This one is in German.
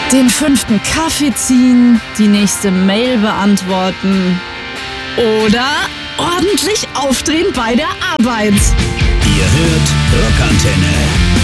Den 5. Kaffee ziehen, die nächste Mail beantworten oder ordentlich aufdrehen bei der Arbeit. Ihr hört Rockantenne.